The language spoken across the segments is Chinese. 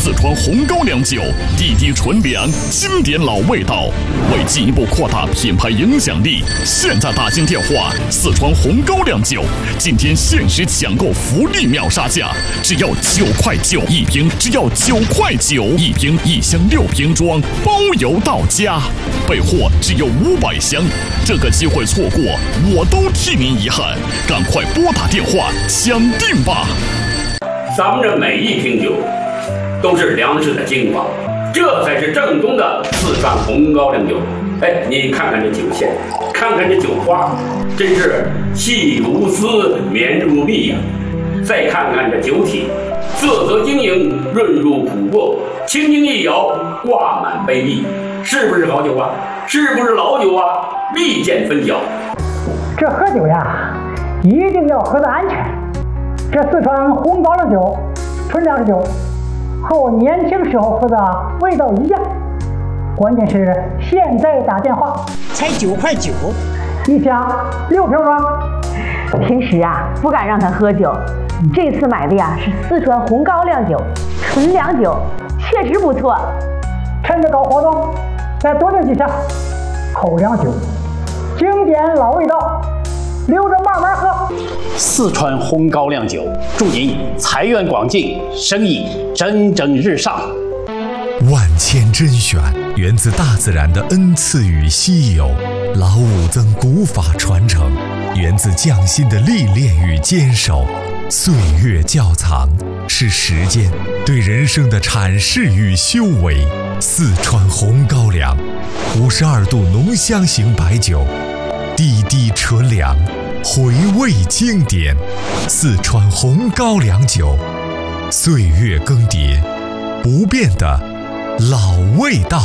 四川红高粱酒，地低纯粮，经典老味道。为进一步扩大品牌影响力，现在打进电话，四川红高粱酒今天限时抢购福利秒杀价，只要9块9一瓶，只要9块9一瓶，1箱6瓶装，包邮到家，备货只有500箱，这个机会错过，我都替您遗憾，赶快拨打电话抢定吧！ 咱们这每一瓶酒都是粮食的精华，这才是正宗的四川红高粱酒。哎，你看看这酒线，看看这酒花，真是细如丝，绵如蜜呀！再看看这酒体，色泽晶莹，润入琥珀，轻轻一摇，挂满杯壁，是不是好酒啊？是不是老酒啊？立见分晓。 这喝酒呀，一定要喝得安全。这四川红高粱酒，纯粮食酒，和我年轻时候喝的味道一样。关键是现在打电话才9块9，一箱6瓶装。 平时啊不敢让他喝酒，这次买的呀是四川红高粱酒，纯粮酒，确实不错。 趁着搞活动，再多订几箱。口粮酒，经典老味道，留着慢慢喝。 四川红高粱酒，祝您财源广进，生意蒸蒸日上。 万千甄选源自大自然的恩赐与稀有，老五增古法传承源自匠心的历练与坚守，岁月窖藏是时间对人生的阐释与修为。四川红高粱52度浓香型白酒，地低纯粮，回味经典。四川红高粱酒，岁月更迭，不变的老味道。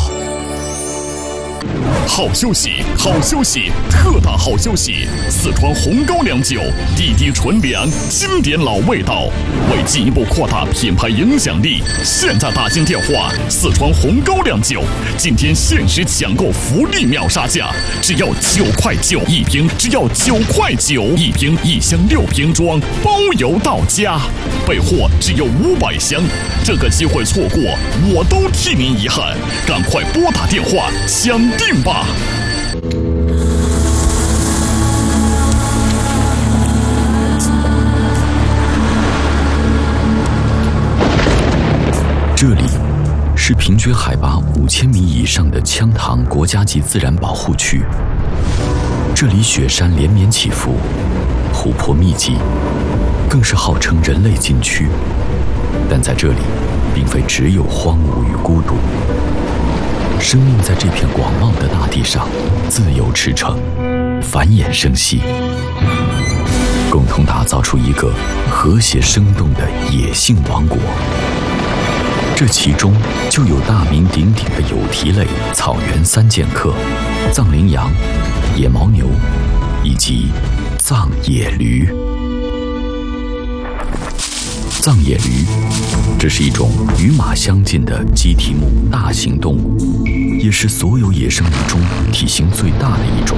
好消息，好消息，特大好消息！四川红高粱酒，地低纯粮，经典老味道。为进一步扩大品牌影响力，现在打进电话，四川红高粱酒今天限时抢购福利秒杀价，只要9块9一瓶，只要9块9一瓶，1箱6瓶装，包邮到家，备货只有500箱，这个机会错过，我都替您遗憾，赶快拨打电话抢定吧！ 这里是平均海拔5000米以上的羌塘国家级自然保护区，这里雪山连绵起伏，湖泊密集，更是号称人类禁区。但在这里，并非只有荒芜与孤独，生命在这片广袤的大地上自由驰骋，繁衍生息，共同打造出一个和谐生动的野性王国。这其中就有大名鼎鼎的有蹄类草原3剑客——藏羚羊、野牦牛以及藏野驴。藏野驴，这是一种与马相近的鸡蹄目大型动物，也是所有野生驴中体型最大的一种。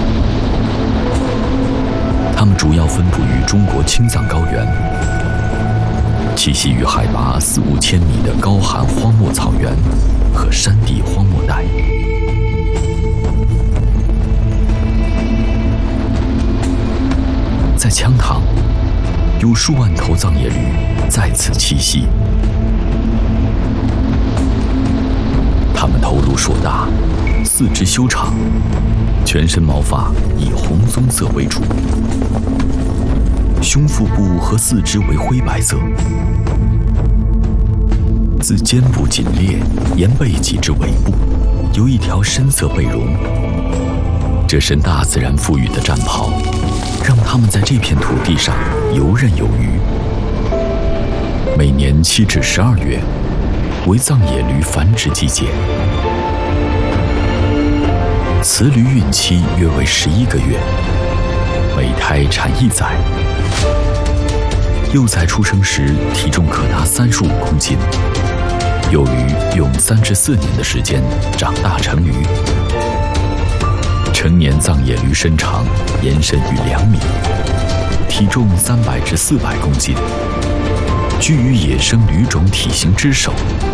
它们主要分布于中国青藏高原，栖息于海拔4、5千米的高寒荒漠草原和山地荒漠带。在羌塘，有数万头藏野驴在此栖息。它们头颅硕大，四肢修长，全身毛发以红棕色为主，胸腹部和四肢为灰白色，自肩部颈裂沿背脊至尾部有一条深色背绒。这身大自然赋予的战袍，让他们在这片土地上游刃有余。每年7至12月为藏野驴繁殖季节，雌驴孕期约为11个月，每胎产1崽。幼崽出生时体重可达35公斤，幼驴用3至4年的时间长大成驴。成年藏野驴身长延伸逾2米，体重300至400公斤，居于野生驴种体型之首。